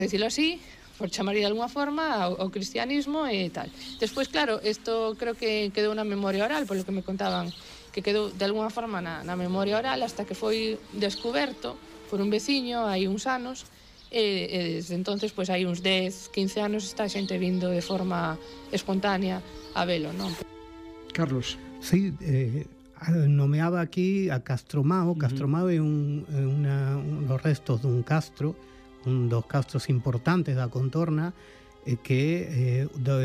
decirlo así, por chamarlle de alguna forma ao cristianismo e tal. Despois, claro, isto creo que quedou na memoria oral, polo que me contaban, que quedou de alguna forma na memoria oral hasta que foi descoberto por un veciño hai uns anos, e desde entonces, pois hai uns 10, 15 anos está xente vindo de forma espontánea a velo, non? Carlos. Sí, nomeaba aquí a Castromao. Castromao é los restos dun castro, un dos castros importantes da contorna, que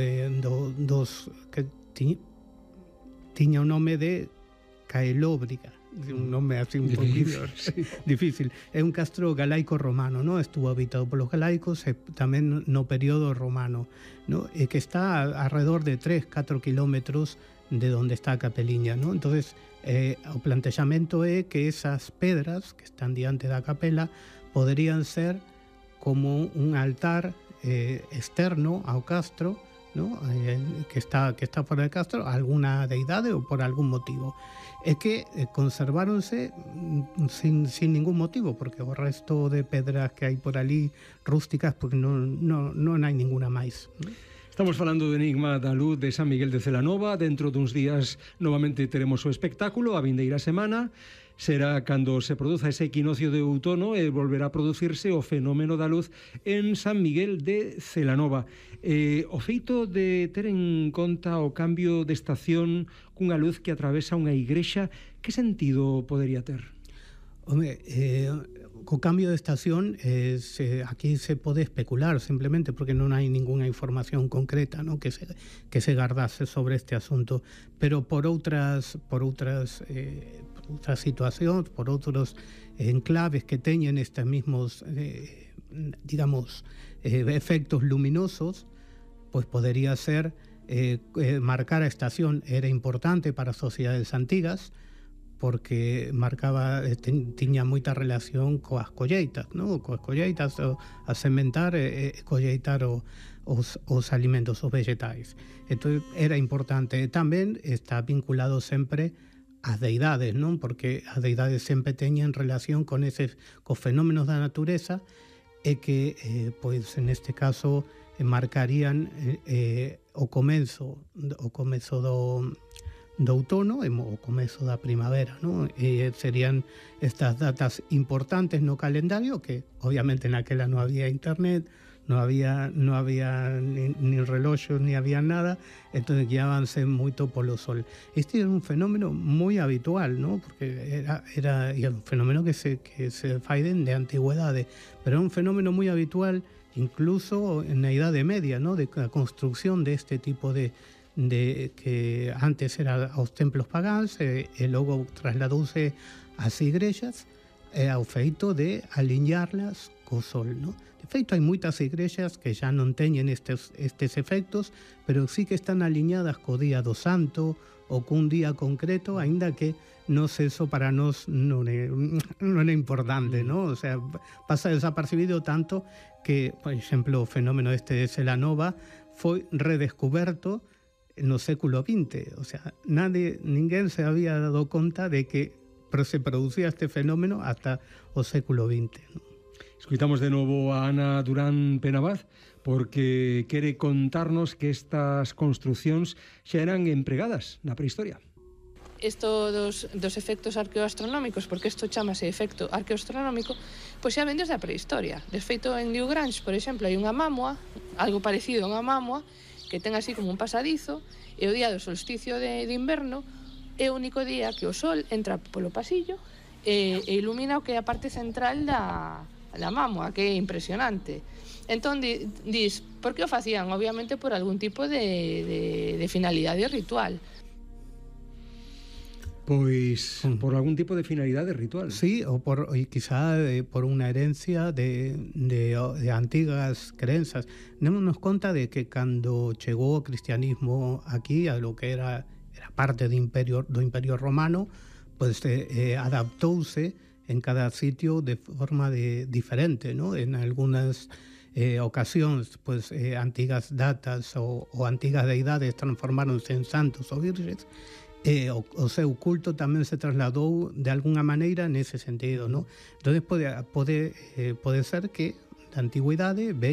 tiña o nome de Caelóbriga, un nome así un poquinho difícil. É un castro galaico romano, ¿no? Estuvo habitado polos galaicos e tamén no período romano, ¿no? E que está alrededor de 3-4 kilómetros de donde está a capeliña, ¿no? Entonces, o plantexamento é que esas pedras que están diante da capela poderían ser como un altar externo ao castro, ¿no? que está fora do castro, alguna deidade ou por algún motivo. É que conserváronse sin ningún motivo, porque o resto de pedras que hai por ali rústicas, porque non hai ninguna máis, ¿no? Estamos falando do Enigma da Luz de San Miguel de Celanova. Dentro duns días novamente teremos o espectáculo. A vindeira semana será cando se produza ese equinoccio de outono e volverá a producirse o fenómeno da luz en San Miguel de Celanova. O feito de ter en conta o cambio de estación cunha luz que atravesa unha igrexa, que sentido podería ter? Home, co cambio de estación aquí se pode especular simplemente porque non hai ninguna información concreta, ¿no? que se gardase sobre este asunto, pero por outras situacións, por outros enclaves que teñen estes mismos efectos luminosos, pois podería ser marcar a estación. Era importante para as sociedades antigas porque tiña moita relación coas colleitas, ¿no? Coas colleitas, a sementar e colleitar os alimentos, os vegetais. Entón era importante. Tamén está vinculado sempre ás deidades, non? Porque as deidades sempre teñen relación con cos fenómenos da natureza e que, pois, neste caso, marcarían o comezo do outono e o comezo da primavera, ¿no? E serían estas datas importantes no calendario, que obviamente naquela non había internet, non había ni reloxos, ni había nada, entón guiábanse moito polo sol. Este era un fenómeno moi habitual, ¿no? Porque era un fenómeno que se fai de antigüedade, pero é un fenómeno moi habitual incluso na Idade Media, ¿no? De a construcción de este tipo de que antes era aos templos pagáns e logo trasladouse ás igrexas ao feito de aliñarlas co sol, ¿no? De feito, hai moitas igrexas que xa non teñen estes efectos, pero sí que están aliñadas co día do santo ou cun día concreto, aínda que eso para nós non é importante, ¿no? O sea, pasa desapercibido tanto que, por exemplo, o fenómeno de Celanova foi redescoberto no século XX, o sea, ninguén se había dado conta de que se producía este fenómeno hasta o século XX, ¿no? Escoitamos de novo a Ana Durán Penabaz, porque quere contarnos que estas construcións xa eran empregadas na prehistoria. Isto dos efectos arqueoastronómicos, porque isto chamase efecto arqueoastronómico, pois xa ven desde a prehistoria. De feito, en Liugrange, por exemplo, hai unha mámoa, algo parecido a unha mámoa, que ten así como un pasadizo, e o día do solsticio de inverno é o único día que o sol entra polo pasillo e ilumina o que é a parte central da mámoa, que é impresionante. Entón, dis, por que o facían? Obviamente por algún tipo de finalidade ritual. Pois por algún tipo de finalidade ritual. Sí, ou quizá por unha herencia de antigas crenzas. Démonos conta de que cando chegou o cristianismo aquí, a lo que era parte do Imperio Romano, pois adaptouse en cada sitio de forma diferente, ¿no? En algunhas ocasións, pois antigas datas ou antigas deidades transformáronse en santos ou virxes, o seu culto tamén se trasladou de alguna maneira nese sentido, ¿no? Entonces pode ser que da antigüidade